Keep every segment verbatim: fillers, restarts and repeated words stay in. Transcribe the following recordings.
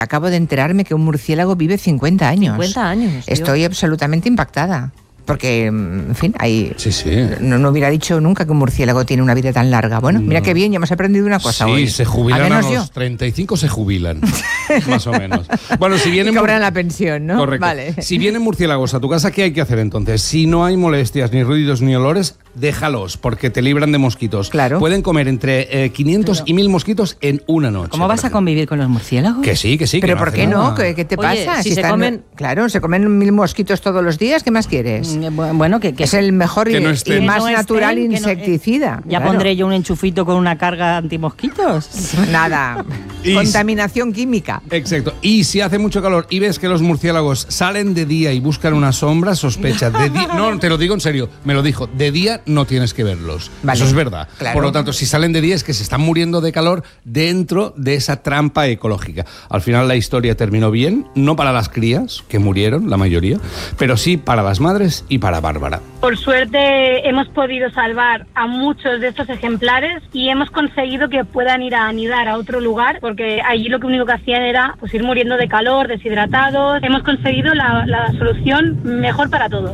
Acabo de enterarme que un murciélago vive cincuenta años. cincuenta años. Estoy yo. absolutamente impactada. Porque, en fin, hay, sí, sí. No, no hubiera dicho nunca que un murciélago tiene una vida tan larga. Bueno, mira no. qué bien, ya hemos aprendido una cosa sí, hoy. Sí, se jubilan a los yo. treinta y cinco, se jubilan, más o menos. Bueno, si vienen... Y cobran la pensión, ¿no? Correcto. Vale. Si vienen murciélagos a tu casa, ¿qué hay que hacer entonces? Si no hay molestias, ni ruidos, ni olores, déjalos, porque te libran de mosquitos. Claro. Pueden comer entre eh, quinientos Pero, y mil mosquitos en una noche. ¿Cómo vas a convivir con los murciélagos? Que sí, que sí. ¿Pero que no por qué nada. no? ¿Qué, qué te Oye, pasa? Si, si se están, comen... Claro, se comen mil mosquitos todos los días, ¿qué más quieres? Bueno, que... que es el mejor y, no y más no natural estén, insecticida. No, eh, ya claro. pondré yo un enchufito con una carga antimosquitos. Nada. Y Contaminación química. Exacto. Y si hace mucho calor y ves que los murciélagos salen de día y buscan una sombra, sospecha. De día, no, te lo digo en serio, me lo dijo. De día no tienes que verlos. Vale. Eso es verdad. Claro. Por lo tanto, si salen de día es que se están muriendo de calor dentro de esa trampa ecológica. Al final la historia terminó bien, no para las crías, que murieron, la mayoría, pero sí para las madres y para Bárbara. Por suerte hemos podido salvar a muchos de estos ejemplares y hemos conseguido que puedan ir a anidar a otro lugar, porque allí lo único que hacían era pues, ir muriendo de calor, deshidratados. Hemos conseguido la, la solución mejor para todos.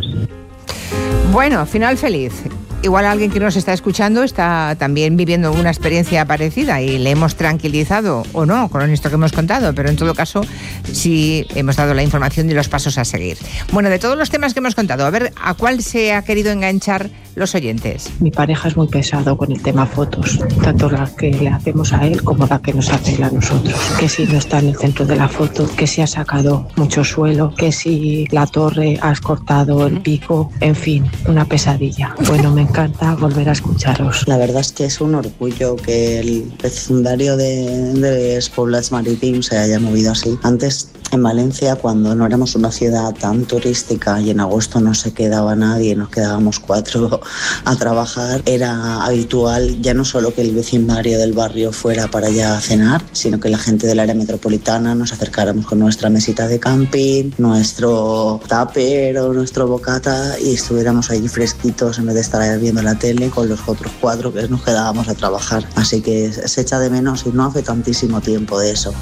Bueno, final feliz. Igual alguien que nos está escuchando está también viviendo una experiencia parecida y le hemos tranquilizado o no con esto que hemos contado, pero en todo caso sí hemos dado la información y los pasos a seguir. Bueno, de todos los temas que hemos contado, a ver, ¿a cuál se ha querido enganchar los oyentes? Mi pareja es muy pesado con el tema fotos, tanto la que le hacemos a él como la que nos hace él a nosotros. Que si no está en el centro de la foto, que si ha sacado mucho suelo, que si la torre has cortado el pico, en fin, una pesadilla. Bueno, me encanta volver a escucharos. La verdad es que es un orgullo que el vecindario de, de los Poblats Marítims se haya movido así. Antes, en Valencia, cuando no éramos una ciudad tan turística y en agosto no se quedaba nadie, nos quedábamos cuatro a trabajar, era habitual ya no solo que el vecindario del barrio fuera para allá a cenar, sino que la gente del área metropolitana nos acercáramos con nuestra mesita de camping, nuestro tupper o nuestro bocata y estuviéramos allí fresquitos en vez de estar ahí viendo la tele con los otros cuatro que nos quedábamos a trabajar. Así que se echa de menos y no hace tantísimo tiempo de eso.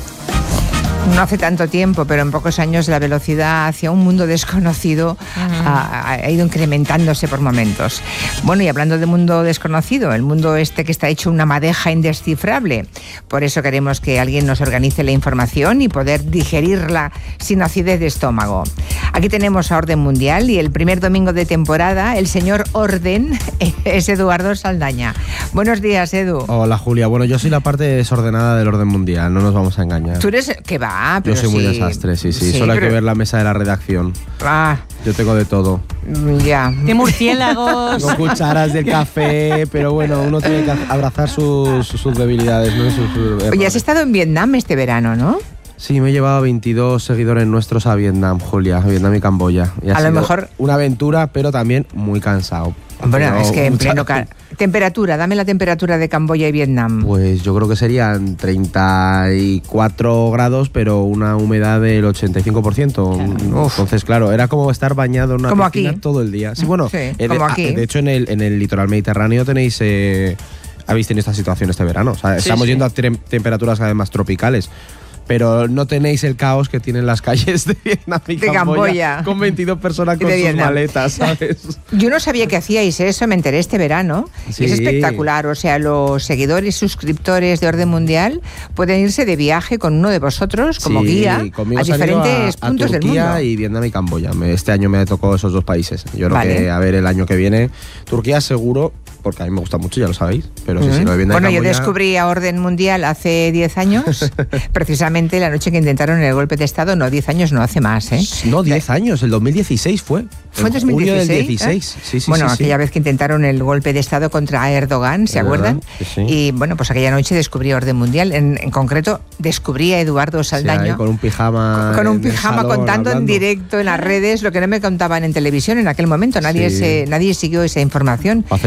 No hace tanto tiempo, pero en pocos años la velocidad hacia un mundo desconocido uh-huh. ha, ha ido incrementándose por momentos. Bueno, y hablando de mundo desconocido, el mundo este que está hecho una madeja indescifrable. Por eso queremos que alguien nos organice la información y poder digerirla sin acidez de estómago. Aquí tenemos a Orden Mundial y el primer domingo de temporada, el señor Orden es Eduardo Saldaña. Buenos días, Edu. Hola, Julia. Bueno, yo soy la parte desordenada del Orden Mundial, no nos vamos a engañar. Tú eres... ¿Qué va? Ah, pero yo soy sí. muy desastre, sí, sí. sí Solo pero... hay que ver la mesa de la redacción. Ah. Yo tengo de todo. Ya. ¡Qué murciélagos! Con cucharas del café, pero bueno, uno tiene que abrazar sus, sus debilidades, ¿no? Sus, sus Oye, has estado en Vietnam este verano, ¿no? Sí, me he llevado veintidós seguidores nuestros a Vietnam, Julia, a Vietnam y Camboya. Y ha a sido lo mejor una aventura, pero también muy cansado. Bueno, pero es que en mucha... pleno... Ca... Temperatura, dame la temperatura de Camboya y Vietnam. Pues yo creo que serían treinta y cuatro grados, pero una humedad del ochenta y cinco por ciento. Claro. Entonces, claro, era como estar bañado en una como piscina aquí. todo el día. Sí, bueno, sí, eh, como de, aquí. de hecho en el, en el litoral mediterráneo tenéis... Eh, habéis tenido esta situación este verano. O sea, sí, estamos sí. yendo a te- temperaturas además tropicales. Pero no tenéis el caos que tienen las calles de Vietnam y de Camboya, Camboya. Con veintidós personas con sus Vietnam. maletas, ¿sabes? Yo no sabía que hacíais eso, me enteré este verano. Sí. Es espectacular, o sea, los seguidores, suscriptores de Orden Mundial pueden irse de viaje con uno de vosotros como sí, guía a diferentes a, puntos a del mundo. Turquía y Vietnam y Camboya. Este año me tocó esos dos países. Yo creo vale. que, a ver, el año que viene, Turquía seguro, porque a mí me gusta mucho, ya lo sabéis, pero sí, uh-huh. sí, lo de Vietnam Bueno, y Camboya... yo descubrí a Orden Mundial hace diez años, precisamente la noche que intentaron el golpe de Estado, no, diez años no, hace más, ¿eh? No, diez años, el dos mil dieciséis fue. ¿Fue en dos mil dieciséis? Junio del dieciséis, ¿eh? sí, sí, Bueno, sí, aquella sí. vez que intentaron el golpe de Estado contra Erdogan, ¿se acuerdan? Sí, sí. Y bueno, pues aquella noche descubrí Orden Mundial, en, en concreto descubrí a Eduardo Saldaña. Sí, con un pijama. Con, con un pijama salón, contando hablando. en directo en las redes lo que no me contaban en televisión en aquel momento, nadie, Sí. se, nadie siguió esa información. Hace ya mucho, ¿eh?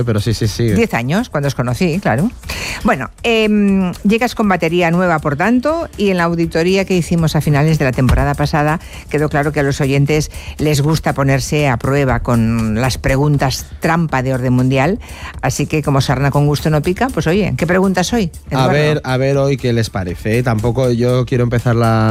¿eh? Pero sí, sí, sí. Diez años, cuando os conocí, claro. Bueno, eh, llegas con batería nueva, por tanto, y en la auditoría que hicimos a finales de la temporada pasada quedó claro que a los oyentes les gusta ponerse a prueba con las preguntas trampa de orden mundial. Así que, como sarna con gusto no pica, pues oye, ¿qué preguntas hoy, Eduardo? A ver, a ver hoy qué les parece. Tampoco yo quiero empezar la